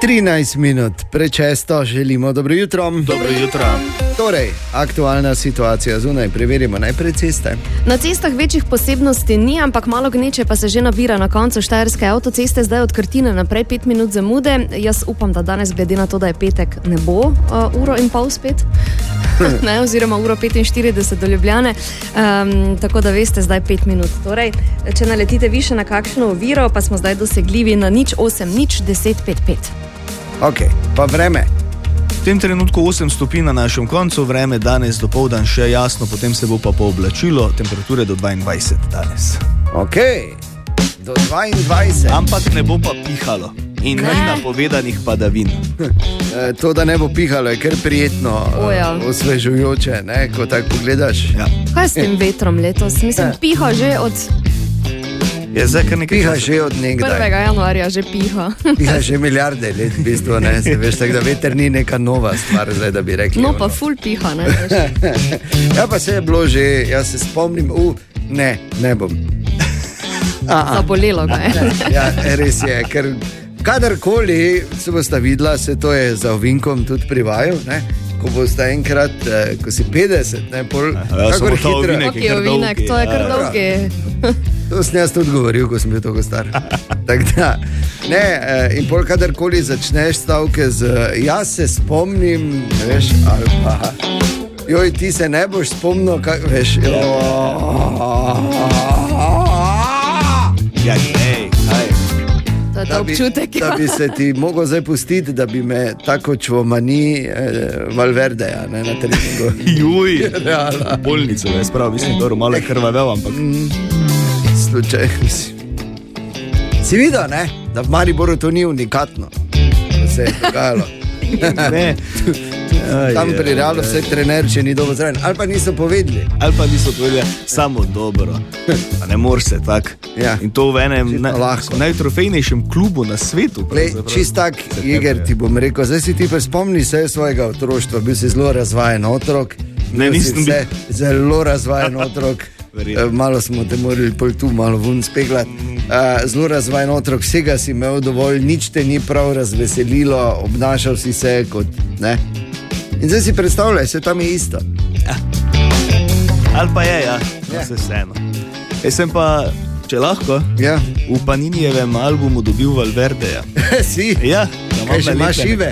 13 minut prečesto želimo dobro jutro. Dobro jutro. Torej, aktualna situacija zunaj, preverimo najprej ceste. Na cestah večjih posebnosti ni, ampak malo gneče pa se že nabira na koncu Štajerske avtoceste, zdaj od Krtine naprej 5 minut zamude. Jaz upam, da danes glede na to, da je petek, ne bo uro in pol spet. Ne, oziroma uro 45 do Ljubljane, tako da veste, zdaj 5 minut. Torej, če naletite više na kakšno oviro, pa smo zdaj dosegljivi na 08-1055. Ok, pa vreme. V tem trenutku 8 stopinj na našem koncu, vreme danes dopoldan še jasno, potem se bo pa pooblačilo, temperature do 22 danes. Ok, do 22. Ampak ne bo pa pihalo in ni napovedanih padavin. To, da ne bo pihalo, je kar prijetno, osvežujoče, ne, ko tako pogledaš. Ja. Kaj s tem vetrom letos? Mislim, piha že od... Je zdaj kar nekaj piha že od nekdaj. 1. januarja že piha. Piha že milijarde let, v bistvu, ne. Se veš, tako da veter ni neka nova stvar, zdaj, da bi rekli. No, pa ful piha, ne veš. Ja, pa se je bilo že, jaz se spomnim, ne bom. Zabolelo ga je. Ja, res je, ker kadarkoli se boste videla, se to je za ovinkom tudi privajal, ne? Ko boste enkrat, ko si 50, ne, pol, kakor hitro. Ok, ovinek, to je kar dolgi. To sem jaz tudi govoril, ko sem bil tako star. Tak da, ne, in pol kadarkoli začneš stavke z jaz se spomnim, veš, ali pa joj, ti se ne boš spomnil, veš, Ja, hej, kaj? To je ta občutek. Da bi se ti mogel zdaj pustiti, da bi me tako čvomani Valverdeja, ne, na treningu. Juj, bolnice, ne, sprav, mislim, dobro, malo je krvavel, ampak... Slučaj, si videl, ne, da v Mariboru to ni unikatno, da se je dogajalo. Ne. Tam pri Realu vse trener, če ni dobro zraven. Ali pa niso povedali. Samo dobro. A ne moreš se tak. Ja. In to v enem najtrofejnejšem klubu na svetu. Čist tak, Iger, ti bom rekel, zdaj si ti pa spomni se svojega otroštva, bil si zelo razvajen otrok. Ne, nisem bil. Zelo razvajen otrok. Malo smo te morali pol tu malo vun speglati. Zelo razvajen otrok, vsega si imel dovolj, nič te ni prav razveselilo, obnašal si se kot, ne. In zdaj si predstavljaj, se tam je isto. Ja. Ali pa je, ja. Vse vseeno. Jaz sem pa, če lahko, v Paninijevem albumu dobil Valverdeja. Si? Ja. Kaj še imaš šive?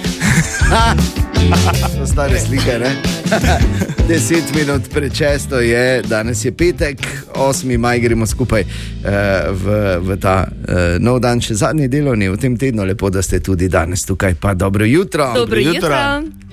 To stare slike, ne? 10 minut prečesto je, danes je petek, 8. maj, gremo skupaj v ta nov dan, še zadnji delovni v tem tednu. Lepo, da ste tudi danes tukaj, pa dobro jutro. Dobro jutro.